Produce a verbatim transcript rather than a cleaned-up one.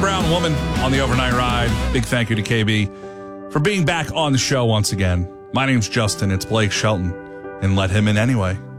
Brown Woman on the overnight ride. Big thank you to K B for being back on the show once again. My name's Justin. It's Blake Shelton. And let him in anyway.